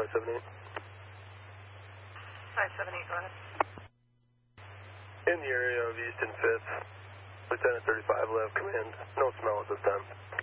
578. 578, go ahead. In the area of East and 5th, Lieutenant 35 left command. No smell at this time.